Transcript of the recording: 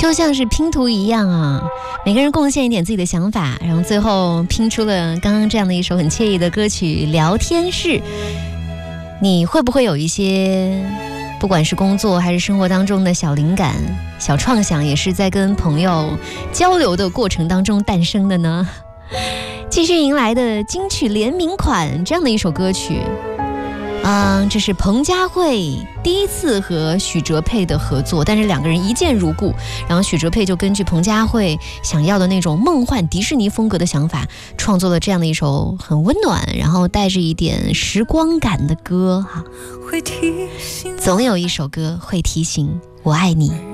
就像是拼图一样啊，每个人贡献一点自己的想法，然后最后拼出了刚刚这样的一首很惬意的歌曲《聊天室》。你会不会有一些不管是工作还是生活当中的小灵感、小创想，也是在跟朋友交流的过程当中诞生的呢？继续迎来的金曲联名款这样的一首歌曲，这是彭佳慧第一次和许哲佩的合作，但是两个人一见如故，然后许哲佩就根据彭佳慧想要的那种梦幻迪士尼风格的想法，创作了这样的一首很温暖，然后带着一点时光感的歌哈。总有一首歌会提醒我爱你。